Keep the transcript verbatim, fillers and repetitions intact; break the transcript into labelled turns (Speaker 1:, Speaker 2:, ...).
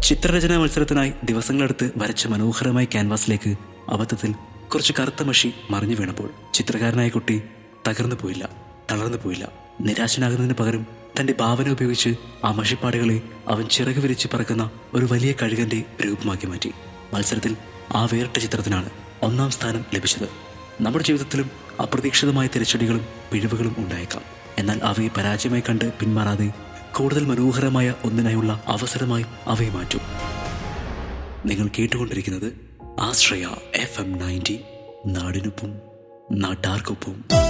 Speaker 1: ചിത്രരചനാ മത്സരത്തിനായി ദിവസങ്ങളെടുത്ത് വരച്ച മനോഹരമായ ക്യാൻവാസിലേക്ക് അബദ്ധത്തിൽ കുറച്ച് കറുത്ത മഷി മറിഞ്ഞു വീണപ്പോൾ ചിത്രകാരനായ കുട്ടി തകർന്നു പോയില്ല, തളർന്നു പോയില്ല. നിരാശനാകുന്നതിന് പകരം തന്റെ ഭാവന ഉപയോഗിച്ച് ആ മഷിപ്പാടുകളെ അവൻ ചിറക് വിരിച്ച് പറക്കുന്ന ഒരു വലിയ കഴുകന്റെ രൂപമാക്കി മാറ്റി. മത്സരത്തിൽ ആ വേറിട്ട ചിത്രത്തിനാണ് ഒന്നാം സ്ഥാനം ലഭിച്ചത്. നമ്മുടെ ജീവിതത്തിലും അപ്രതീക്ഷിതമായ തിരിച്ചടികളും പിഴവുകളും ഉണ്ടായേക്കാം. എന്നാൽ അവയെ പരാജയമായി കണ്ട് പിന്മാറാതെ കൂടുതൽ മനോഹരമായ ഒന്നിനായുള്ള അവസരമായി അവയെ മാറ്റും. നിങ്ങൾ കേട്ടുകൊണ്ടിരിക്കുന്നത് ആശ്രയ എഫ് എം നയൻറ്റി, നാടിനൊപ്പം നാട്ടാർക്കൊപ്പം.